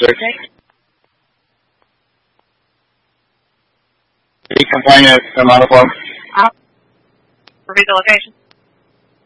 6. Any complainants come out of them? Repeat the location.